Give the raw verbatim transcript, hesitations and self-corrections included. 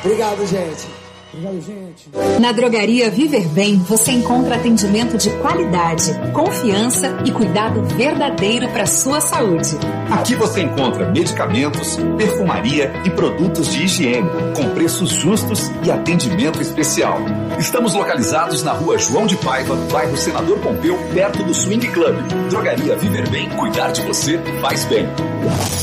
Obrigado, gente. Obrigado, gente. Na Drogaria Viver Bem, você encontra atendimento de qualidade, confiança e cuidado verdadeiro para sua saúde. Aqui você encontra medicamentos, perfumaria e produtos de higiene, com preços justos e atendimento especial. Estamos localizados na rua João de Paiva, bairro Senador Pompeu, perto do Swing Club. Drogaria Viver Bem, cuidar de você faz bem.